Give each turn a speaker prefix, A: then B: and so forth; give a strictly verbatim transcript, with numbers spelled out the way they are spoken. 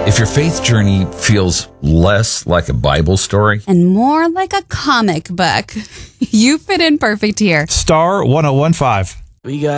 A: If your faith journey feels less like a Bible story
B: and more like a comic book, you fit in perfect here.
C: Star one oh one five.
D: We got